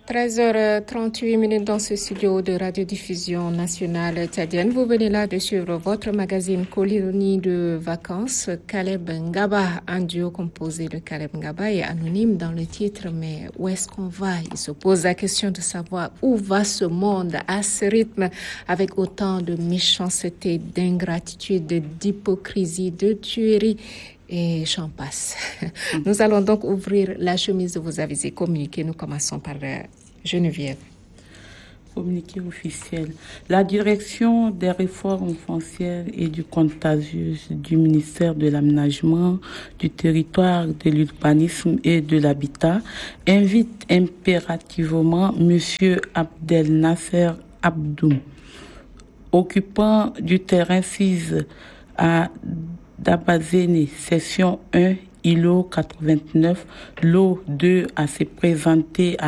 13h38 dans ce studio de radiodiffusion nationale tchadienne. Vous venez là de suivre votre magazine Colonie de vacances. Caleb Ngaba, un duo composé de Caleb Ngaba et anonyme dans le titre. Mais où est-ce qu'on va? Il se pose la question de savoir où va ce monde à ce rythme, avec autant de méchanceté, d'ingratitude, d'hypocrisie, de tuerie. Et j'en passe. Nous allons donc ouvrir la chemise de vos avis et communiquer. Nous commençons par Geneviève. Communiqué officiel. La direction des réformes foncières et du contagieux du ministère de l'Aménagement, du Territoire, de l'Urbanisme et de l'Habitat invite impérativement M. Abdel Nasser Abdoum, occupant du terrain 6 à Dabazéné, section 1, îlot 89, lot 2, à se présenter à